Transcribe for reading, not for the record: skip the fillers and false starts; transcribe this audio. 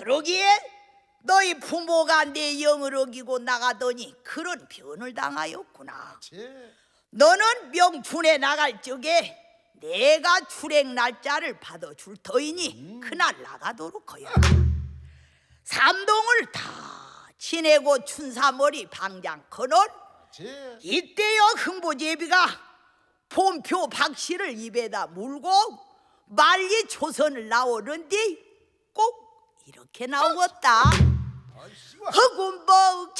그러기에 너희 부모가 내 영을 어기고 나가더니 그런 변을 당하였구나. 너는 명춘에 나갈 적에 내가 출행 날짜를 받아줄 터이니 그날 나가도록 하여. 삼동을 다 지내고 춘삼월이 방장 커널 이때여 흥보제비가 본표 박씨를 입에다 물고 말리 초선을 나오는데 꼭 이렇게 나오었다. 허군복